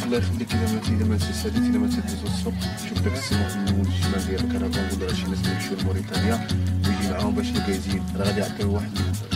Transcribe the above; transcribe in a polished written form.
الله يخليك اذا ما تساليت اذا ما تدوز السوق شوف داك السمك من الشمال ديالك. انا كنقول لها شي ناس يمشيو لموريتانيا ويجي معاهم باش يلقى يزيد، راه غادي يعطيو واحد